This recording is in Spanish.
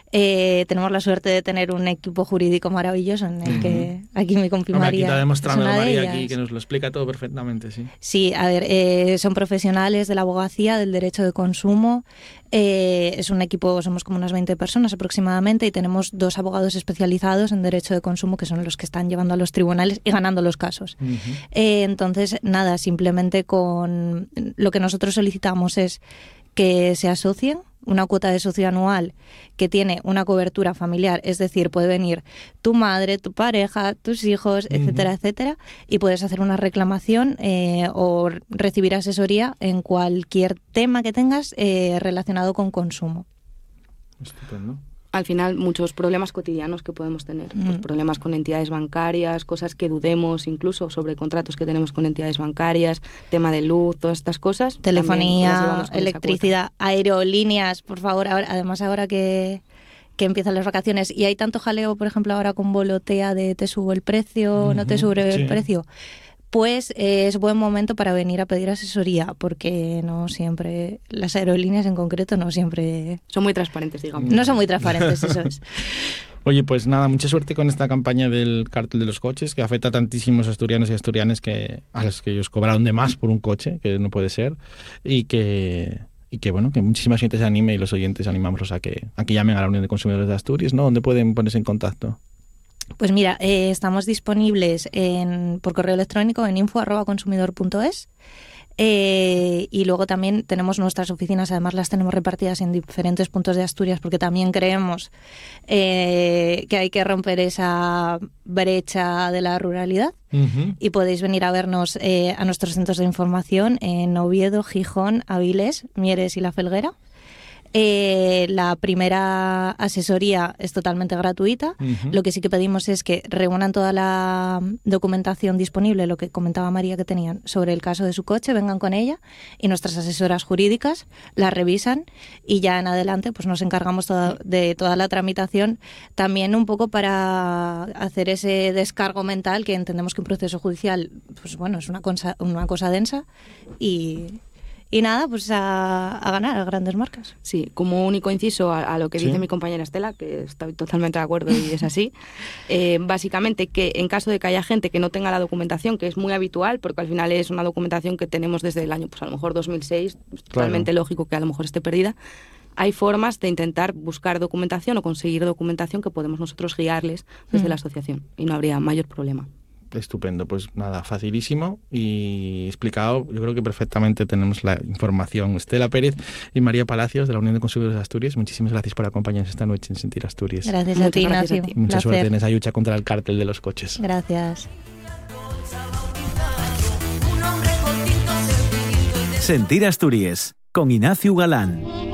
Tenemos la suerte de tener un equipo jurídico maravilloso en el que aquí mi compi María. Aquí está demostrando es una de María ellas. aquí, que nos lo explica todo perfectamente, sí. Sí, a ver, son profesionales de la abogacía, del derecho de consumo. Es un equipo, somos como unas 20 personas aproximadamente, y tenemos 2 abogados especializados en derecho de consumo, que son los que están llevando a los tribunales y ganando los casos. Entonces, nada, simplemente con lo que nosotros solicitamos es que se asocien, una cuota de socio anual que tiene una cobertura familiar, es decir, puede venir tu madre, tu pareja, tus hijos, etcétera, etcétera, y puedes hacer una reclamación o recibir asesoría en cualquier tema que tengas relacionado con consumo. Estupendo. Al final, muchos problemas cotidianos que podemos tener, pues problemas con entidades bancarias, cosas que dudemos incluso sobre contratos que tenemos con entidades bancarias, tema de luz, todas estas cosas. Telefonía, electricidad, aerolíneas, por favor, además ahora que empiezan las vacaciones y hay tanto jaleo, por ejemplo, ahora con Volotea de te subo el precio, no te sube el precio, pues es buen momento para venir a pedir asesoría, porque no siempre, las aerolíneas en concreto, no siempre... Son muy transparentes, digamos. No son muy transparentes, eso es. Oye, pues nada, mucha suerte con esta campaña del cártel de los coches, que afecta a tantísimos asturianos y asturianas a los que ellos cobraron de más por un coche, que no puede ser, y que bueno, que muchísima gente se anime, y los oyentes animamos a que llamen a la Unión de Consumidores de Asturias, ¿no? ¿Dónde pueden ponerse en contacto? Pues mira, estamos disponibles por correo electrónico en info@consumidor.es. Y luego también tenemos nuestras oficinas, además las tenemos repartidas en diferentes puntos de Asturias, porque también creemos que hay que romper esa brecha de la ruralidad. Y podéis venir a vernos a nuestros centros de información en Oviedo, Gijón, Avilés, Mieres y La Felguera. La primera asesoría es totalmente gratuita. Lo que sí que pedimos es que reúnan toda la documentación disponible, lo que comentaba María que tenían sobre el caso de su coche, vengan con ella y nuestras asesoras jurídicas la revisan, y ya en adelante pues nos encargamos de toda la tramitación, también un poco para hacer ese descargo mental, que entendemos que un proceso judicial pues bueno, es una cosa densa, y nada, pues a ganar a grandes marcas. Sí, como único inciso a lo que dice mi compañera Estela, que estoy totalmente de acuerdo y es así, básicamente que en caso de que haya gente que no tenga la documentación, que es muy habitual, porque al final es una documentación que tenemos desde el año, pues a lo mejor 2006, es totalmente lógico que a lo mejor esté perdida, hay formas de intentar buscar documentación o conseguir documentación que podemos nosotros guiarles desde la asociación, y no habría mayor problema. Estupendo, pues nada, facilísimo y explicado. Yo creo que perfectamente tenemos la información. Estela Pérez y María Palacios, de la Unión de Consumidores de Asturias, muchísimas gracias por acompañarnos esta noche en Sentir Asturias. Gracias a ti, Ignacio. Mucha suerte en esa lucha contra el cártel de los coches. Gracias. Sentir Asturias, con Ignacio Galán.